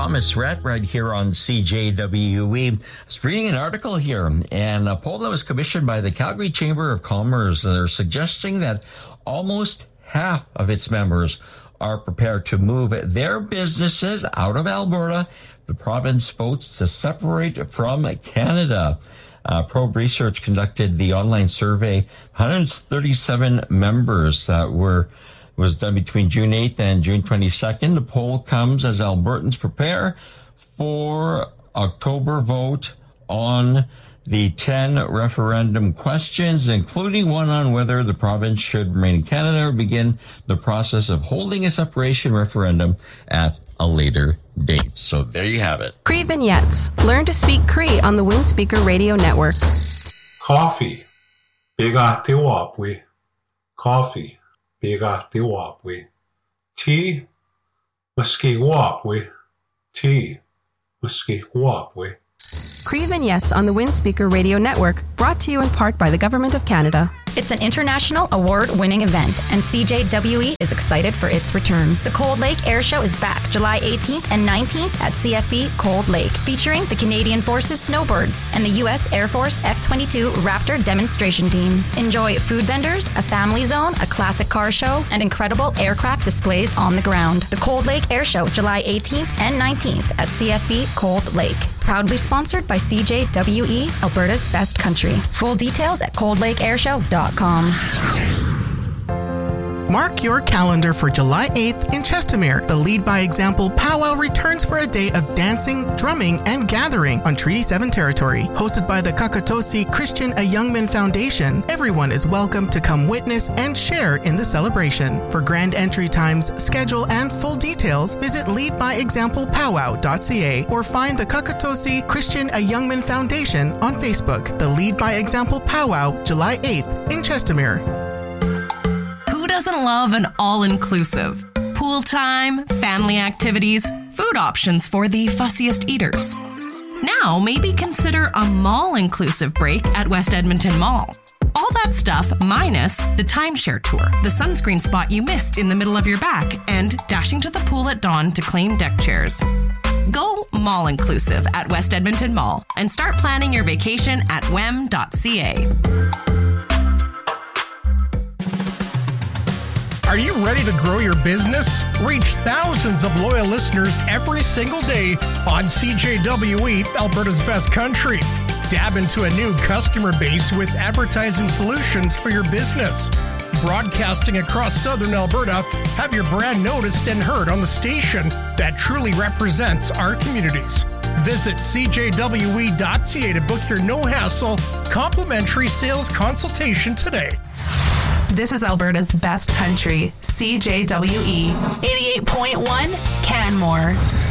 Thomas Rhett right here on CJWE. I was reading an article here, and a poll that was commissioned by the Calgary Chamber of Commerce. They're suggesting that almost half of its members are prepared to move their businesses out of Alberta. The province votes to separate from Canada. Probe Research conducted the online survey. 137 members that was done between June 8th and June 22nd. The poll comes as Albertans prepare for October vote on the 10 referendum questions, including one on whether the province should remain in Canada or begin the process of holding a separation referendum at a later date. So there you have it. Cree Vignettes. Learn to speak Cree on the Windspeaker Radio Network. Coffee. Biga tiwapwi. Coffee. Biga tiwapwi. Tea. Maski wapwi. Tea. Maski wapwi. Cree Vignettes on the Windspeaker Radio Network, brought to you in part by the Government of Canada. It's an international award-winning event, and CJWE is excited for its return. The Cold Lake Air Show is back July 18th and 19th at CFB Cold Lake, featuring the Canadian Forces Snowbirds and the U.S. Air Force F-22 Raptor demonstration team. Enjoy food vendors, a family zone, a classic car show, and incredible aircraft displays on the ground. The Cold Lake Air Show, July 18th and 19th at CFB Cold Lake. Proudly sponsored by CJWE, Alberta's best country. Full details at coldlakeairshow.com. Mark your calendar for July 8th in Chestermere. The Lead by Example Powwow returns for a day of dancing, drumming, and gathering on Treaty 7 territory. Hosted by the Kakatosi Christian A. Youngman Foundation, everyone is welcome to come witness and share in the celebration. For grand entry times, schedule, and full details, visit leadbyexamplepowwow.ca or find the Kakatosi Christian A. Youngman Foundation on Facebook. The Lead by Example Powwow, July 8th in Chestermere. Who doesn't love an all-inclusive? Pool time, family activities, food options for the fussiest eaters. Now, maybe consider a mall-inclusive break at West Edmonton Mall. All that stuff minus the timeshare tour, the sunscreen spot you missed in the middle of your back, and dashing to the pool at dawn to claim deck chairs. Go mall-inclusive at West Edmonton Mall and start planning your vacation at wem.ca. Are you ready to grow your business? Reach thousands of loyal listeners every single day on CJWE, Alberta's best country. Dab into a new customer base with advertising solutions for your business. Broadcasting across southern Alberta, have your brand noticed and heard on the station that truly represents our communities. Visit cjwe.ca to book your no-hassle, complimentary sales consultation today. This is Alberta's best country, CJWE 88.1 Canmore.